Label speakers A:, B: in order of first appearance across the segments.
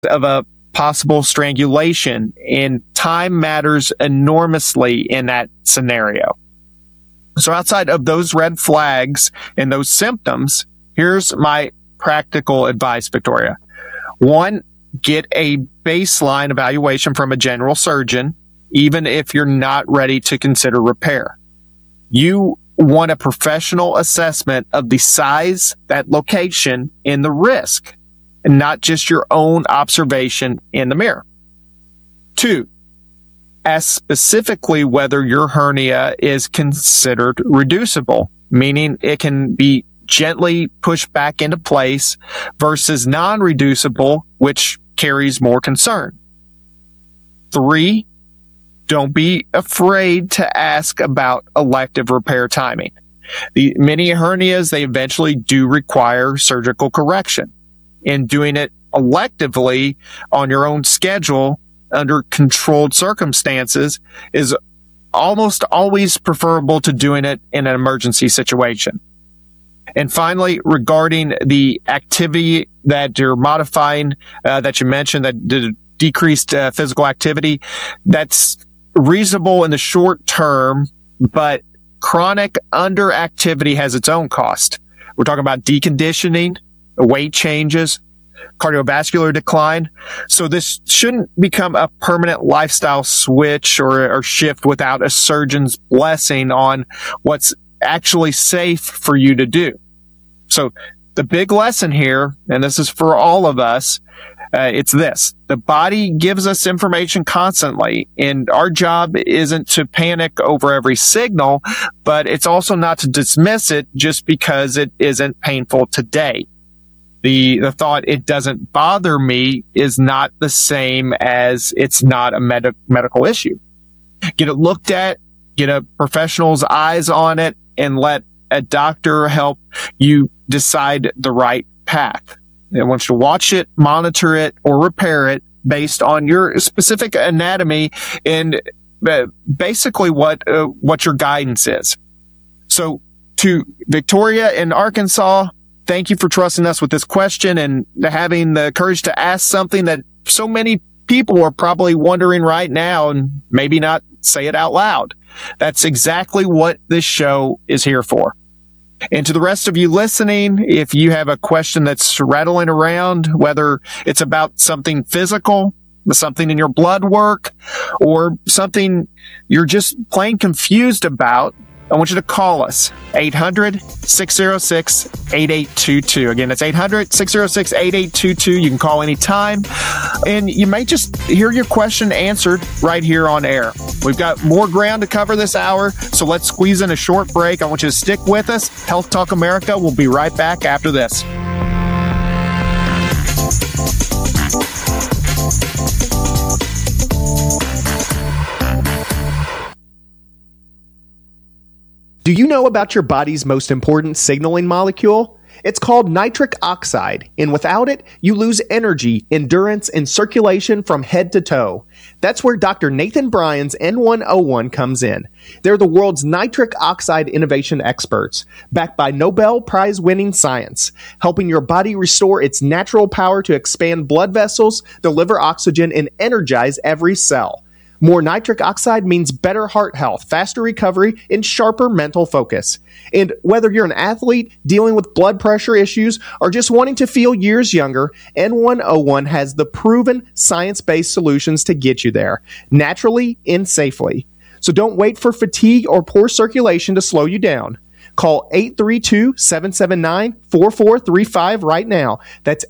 A: of a possible strangulation, and time matters enormously in that scenario. So outside of those red flags and those symptoms, here's my practical advice, Victoria. 1, get a baseline evaluation from a general surgeon, even if you're not ready to consider repair. You want a professional assessment of the size, that location, and the risk, and not just your own observation in the mirror. 2, ask specifically whether your hernia is considered reducible, meaning it can be gently pushed back into place versus non-reducible, which carries more concern. 3, don't be afraid to ask about elective repair timing. Many hernias, they eventually do require surgical correction. And doing it electively on your own schedule under controlled circumstances is almost always preferable to doing it in an emergency situation. And finally, regarding the activity that you're modifying, that you mentioned, that the decreased physical activity, that's reasonable in the short term, but chronic underactivity has its own cost. We're talking about deconditioning, weight changes, cardiovascular decline. So this shouldn't become a permanent lifestyle switch or shift without a surgeon's blessing on what's actually safe for you to do. So the big lesson here, and this is for all of us, it's this. The body gives us information constantly, and our job isn't to panic over every signal, but it's also not to dismiss it just because it isn't painful today. The thought, it doesn't bother me, is not the same as it's not a medical issue. Get it looked at, get a professional's eyes on it, and let a doctor help you decide the right path. I want you to watch it, monitor it, or repair it based on your specific anatomy and basically what your guidance is. So to Victoria in Arkansas, thank you for trusting us with this question and having the courage to ask something that so many people are probably wondering right now and maybe not say it out loud. That's exactly what this show is here for. And to the rest of you listening, if you have a question that's rattling around, whether it's about something physical, something in your blood work, or something you're just plain confused about, I want you to call us, 800-606-8822. Again, it's 800-606-8822. You can call anytime, and you may just hear your question answered right here on air. We've got more ground to cover this hour, so let's squeeze in a short break. I want you to stick with us. Health Talk America will be right back after this.
B: Do you know about your body's most important signaling molecule? It's called nitric oxide, and without it, you lose energy, endurance, and circulation from head to toe. That's where Dr. Nathan Bryan's N101 comes in. They're the world's nitric oxide innovation experts, backed by Nobel Prize-winning science, helping your body restore its natural power to expand blood vessels, deliver oxygen, and energize every cell. More nitric oxide means better heart health, faster recovery, and sharper mental focus. And whether you're an athlete dealing with blood pressure issues or just wanting to feel years younger, N101 has the proven science-based solutions to get you there, naturally and safely. So don't wait for fatigue or poor circulation to slow you down. Call 832-779-4435 right now. That's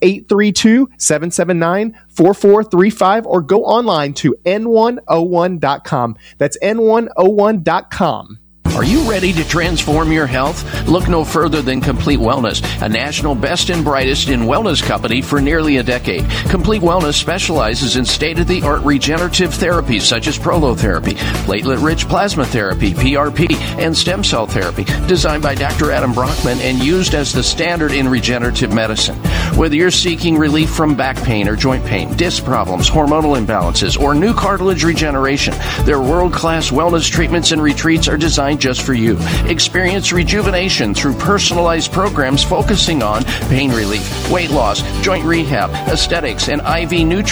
B: 832-779-4435, or go online to n101.com. That's n101.com.
C: Are you ready to transform your health? Look no further than Complete Wellness, a national best and brightest in wellness company for nearly a decade. Complete Wellness specializes in state-of-the-art regenerative therapies such as prolotherapy, platelet-rich plasma therapy, PRP, and stem cell therapy, designed by Dr. Adam Brockman and used as the standard in regenerative medicine. Whether you're seeking relief from back pain or joint pain, disc problems, hormonal imbalances, or new cartilage regeneration, their world-class wellness treatments and retreats are designed just for you. Experience rejuvenation through personalized programs focusing on pain relief, weight loss, joint rehab, aesthetics, and IV nutrition